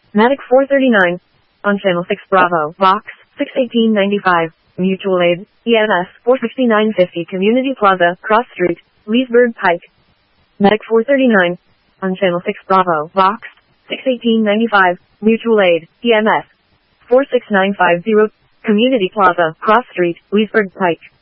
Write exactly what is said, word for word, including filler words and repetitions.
Medic four thirty-nine. On Channel six Bravo, Vox, six eighteen ninety-five. Mutual Aid, E M S, four sixty-nine fifty Community Plaza, Cross Street, Leesburg Pike. Medic four thirty-nine. On Channel six Bravo, Vox, six eighteen ninety-five. Mutual Aid, E M S, four six nine five zero Community Plaza, Cross Street, Leesburg Pike.